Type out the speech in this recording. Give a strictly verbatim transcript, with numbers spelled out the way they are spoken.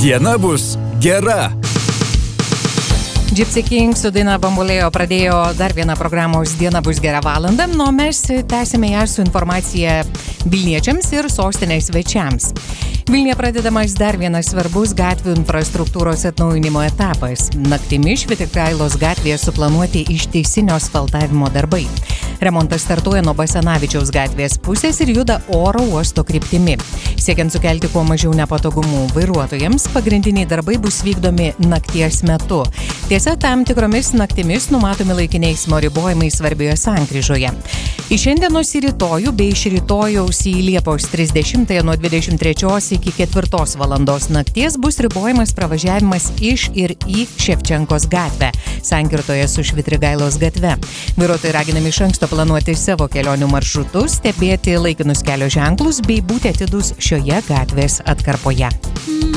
Diena bus gera. Gypsy King su daina Bambolėjo pradėjo dar vieną programos Diena bus gera valandą, o mes tęsime ją su informacija Vilniečiams ir sostinės svečiams. Vilniuje pradedamas dar vienas svarbus gatvių infrastruktūros atnaujinimo etapas. Naktimi Švitrigailos gatvėje suplanuoti ištisinio asfaltavimo darbai. Remontas startuoja nuo Basanavičiaus gatvės pusės ir juda oro uosto kryptimi. Siekiant sukelti kuo mažiau nepatogumų vairuotojams, pagrindiniai darbai bus vykdomi nakties metu. Tiesa, tam tikromis naktimis numatomi laikiniai eismo ribojimai svarbioje sankryžoje. Iš šiandienos į rytojų bei iš rytojaus į Liepos trisdešimtąją nuo dvidešimt trečios iki ketvirtos valandos nakties bus ribojamas pravažiavimas iš ir į Ševčenkos gatvę, sankirtoje su Švitrigailos gatve. Vairuotojai raginami iš anksto planuoti savo kelionių maršrutus, stebėti laikinus kelio ženklus bei būti atidus šioje gatvės atkarpoje.